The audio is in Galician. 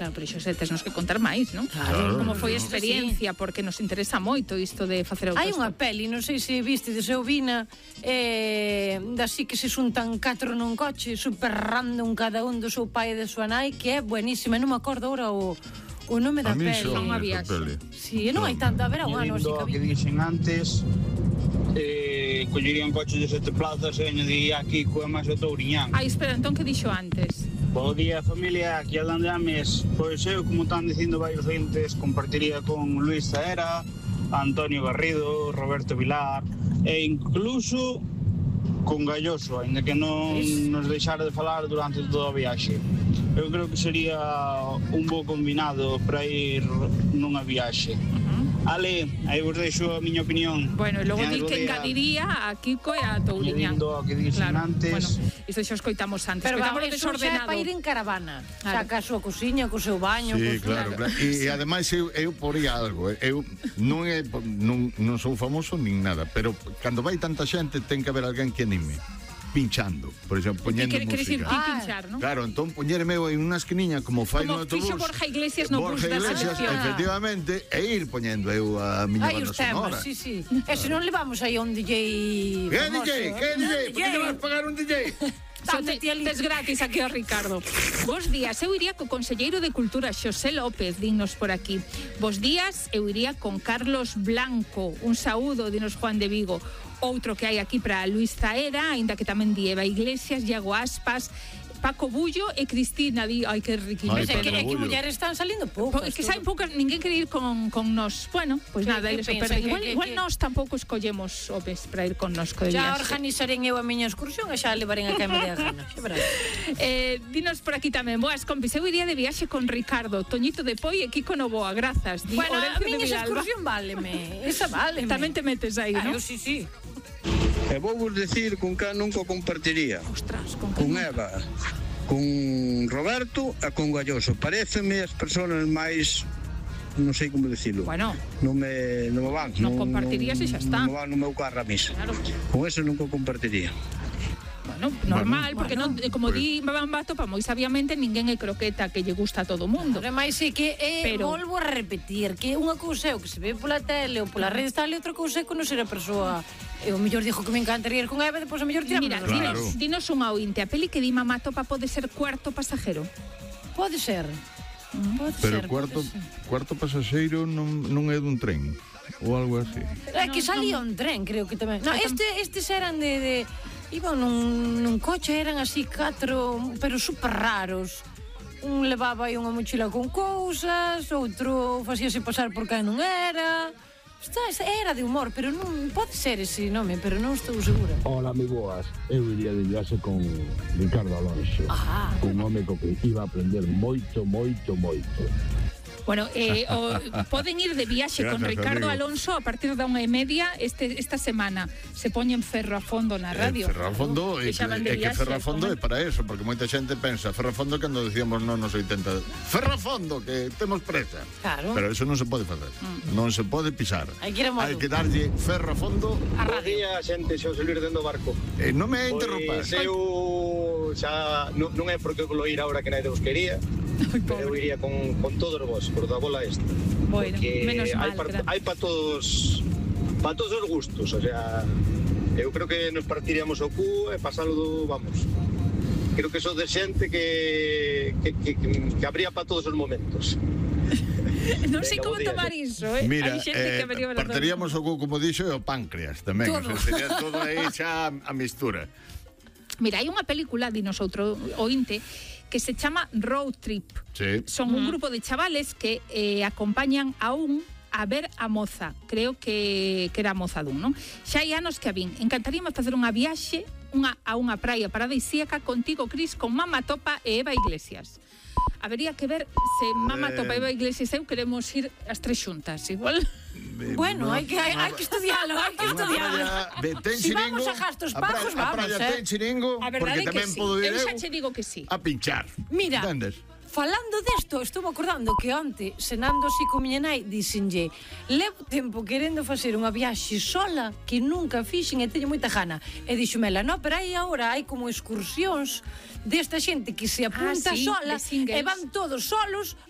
claro, pero Xosé, tes nos que contar máis, non? Claro. Como foi a experiencia, porque nos interesa moito isto de facer autostop. Hai unha peli, non sei se viste de seu vina, así que se xuntan 4 nun coche, super random cada un do seu pai e da súa nai, que é buenísima, non me acordo agora o nome da peli. Son unha viaxe. Si, non hai tanta, a ver, unha non, que dixen antes, collerían coches de 7 plazas e añadí aquí coa máis o Touriñán. Ai, espera, entón que dixo antes? Bo día, familia, aquí Aldán de Ames. Pois eu, como están dicindo varios entes, compartiría con Luis Zaera, Antonio Garrido, Roberto Vilar e incluso con Galloso, ainda que non nos deixara de falar durante toda a viaxe. Eu creo que sería un bo combinado para ir nunha viaxe. Ale, aí vos deixo a miña opinión. Bueno, e logo di que engadiría a Kiko e a Touriñán. Que dixen antes. Bueno, isto xa os coitamos antes. Pero Coitamos vamos, desordenado. xa é para ir en caravana. Claro. Saca a súa cociña, co seu baño. Sí, claro. E ademais eu poría algo. Eu non sou famoso nin nada, pero cando vai tanta xente ten que haber alguén que anime. Pinchando, por exemplo, poñendo música. Queres ir pinchar, non? Claro, entón poñerme en unha esquiniña como fai no autobús. Como fixo Borja Iglesias no bus da selección. Efectivamente, e ir poñendo eu a miña banda sonora. Sí, sí. E se non levamos aí a un DJ Que famoso, DJ? Que DJ? Por que vas pagar un DJ? Tes gratis aquí ao Ricardo. Bos días, eu iría co conselleiro de Cultura Xosé López, dignos por aquí. Bos días, eu iría con Carlos Blanco. Un saúdo, dinos Juan de Vigo. Outro que hai aquí para Luis Zaera, aínda que tamén di Eva Iglesias, Iago Aspas, Paco Bullo e Cristina di, ai que riquillo. É que mulleres están salindo poucas. Que saen poucas, ninguén quere ir con nos. Bueno, pois nada, eles o perden. Igual nós tampouco escollemos homes para ir con nos co de viaxe. Já organizarén eu a miña excursión e xa levarén a que me dé a gana. Dinos por aquí tamén, boas compis, eu iría de viaxe con Ricardo, Toñito de Poi e Kiko Novoa, grazas. Bueno, a miña excursión váleme, esa váleme. Tamén te metes aí, non? Eu sí. E vou vos decir con que nunca compartiría. Ostras, con Eva, con Roberto e con Galloso. Pareceme as persoas máis, non sei como dicilo. Bueno, non me van. Non compartirías e xa está. Non van no meu carro a misa. Claro. Con eso nunca compartiría. Bueno, normal, porque non, como di Bambato, pa moi sabiamente ninguén é croqueta que lle gusta a todo o mundo. Ademais, é que volvo a repetir que unha cousa é o que se ve pola tele ou pola rede tal e outra cousa é conocer a persoa. Eu mellor dixo que me encantaría ir con Eva e depois a mellor tiramos. Mira, dinos unha ointe, a peli que di Mamá Topa pode ser Cuarto pasajero? Pode ser. Pero cuarto pasaxeiro non é dun tren ou algo así. É que salía un tren, creo que tamén. No, estes eran de iban nun coche, eran así 4, pero super raros. Un levaba aí unha mochila con cousas, outro facíase pasar por quen non era. Era de humor, pero non pode ser ese nome, pero non estou segura. Hola, moi boas. Eu iría de viaxe con Ricardo Alonso. Un home co que iba a aprender moito. Bueno, poden ir de viaxe con Ricardo Alonso a partir da 1:30 esta semana. Se poñen Ferro a Fondo na radio. Ferro a Fondo, é que Ferro a Fondo é para eso, porque moita xente pensa Ferro a Fondo cando decíamos non nos 80. Ferro a Fondo, que temos presa. Claro. Pero eso non se pode facer. Non se pode pisar. Hai que darlle Ferro a Fondo a radio. Bom día, xente, xa salir dentro do barco. Non me interrompas. Eu xa non é porque eu ir ahora que nadie vos quería. Pero eu iría con todos vos, por da bola esta. Bueno, menos mal. Hai para todos os gustos, o sea, eu creo que nos partiríamos o cu e pasalo vamos. Creo que son de xente que habría para todos os momentos. Non sei como tomar iso, Mira, partiríamos o cu, como dixo, e o páncreas tamén. O sea, sería todo aí xa a mistura. Mira, hai unha película, dinos outro ointe, que se chama Road Trip. Sí. Son un grupo de chavales que acompañan a ver a moza. Creo que era a moza dun, non? Xa hai anos que a vin. Encantaríame facer unha viaxe a unha praia paradisíaca contigo, Cris, con Mamá Topa e Eva Iglesias. Habería que ver se Mamá Topa e Eva Iglesias e eu queremos ir as tres xuntas, igual. Bueno, hai que estudialo, Si vamos a gastos bajos, vamos, A praia ten chiringo, porque tamén podo ir eu xa che digo que sí. A pinchar. Mira, entendes? Falando desto, estou acordando que onte, cenando así con miña nai, dixenlle, levo tempo querendo facer unha viaxe sola que nunca fixen e teño moita gana. E dixomela, no, pero aí agora hai como excursións desta xente que se apunta sola e van todos solos